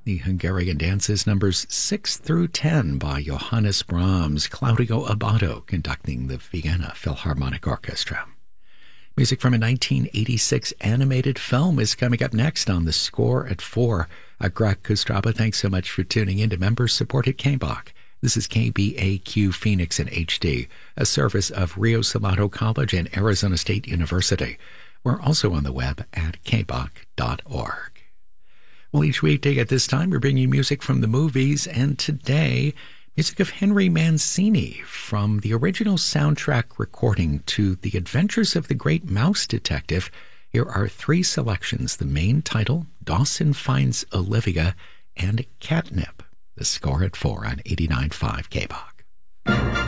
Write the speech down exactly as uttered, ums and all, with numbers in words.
The Hungarian dances numbers six through ten by Johannes Brahms, Claudio Abbado conducting the Vienna Philharmonic Orchestra. Music from a nineteen eighty-six animated film is coming up next on The Score at four. Uh, Greg Kostraba, thanks so much for tuning in to members-supported K B A C. This is K B A Q Phoenix in H D, a service of Rio Salado College and Arizona State University. We're also on the web at k b a c dot org. Well, each weekday at this time, we're bringing you music from the movies, and today, music of Henry Mancini from the original soundtrack recording to The Adventures of the Great Mouse Detective. Here are three selections: the main title, Dawson Finds Olivia, and Catnip. The Score at four on eighty-nine point five K B A C.